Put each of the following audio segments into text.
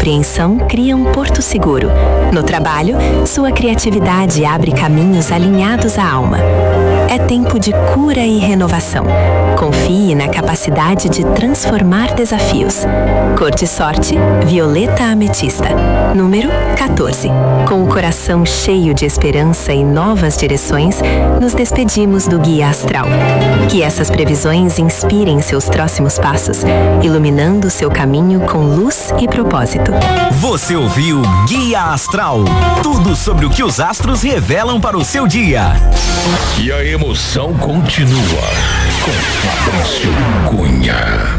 compreensão cria um porto seguro. No trabalho, sua criatividade abre caminhos alinhados à alma. É tempo de cura e renovação. Confie na capacidade de transformar desafios. Cor de sorte, violeta ametista. Número 14. Com o coração cheio de esperança e novas direções, nos despedimos do Guia Astral. Que essas previsões inspirem seus próximos passos, iluminando seu caminho com luz e propósito. Você ouviu Guia Astral. Tudo sobre o que os astros revelam para o seu dia. E a emoção continua com Fabrício Cunha.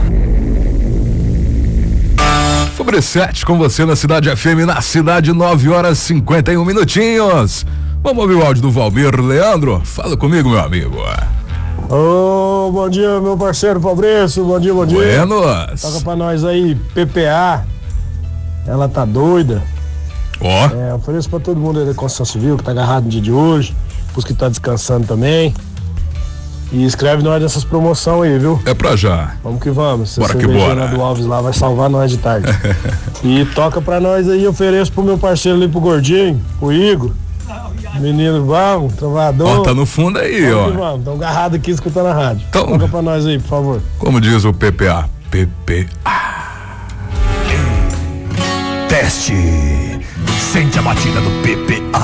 Sobre 7 com você na Cidade FM, na cidade, 9h51. Vamos ouvir o áudio do Valmir. Leandro, fala comigo, meu amigo. Ô, bom dia, meu parceiro Fabrício, bom dia. Buenos. Toca pra nós aí, PPA, ela tá doida. Ó. Ofereço pra todo mundo aí da construção civil que tá agarrado no dia de hoje, pros que tá descansando também. E escreve nós dessas promoções aí, viu? É pra já. Vamos que vamos. Bora que bora. Do Alves lá vai salvar nós de tarde. E toca pra nós aí, ofereço pro meu parceiro ali, pro Gordinho, pro Igor. Menino bom, trovador. Ó, tá no fundo aí, ó. Vamos, tão agarrado aqui escutando a rádio. Então, toca pra nós aí, por favor. Como diz o PPA. PPA. Teste. Sente a batida do PPA.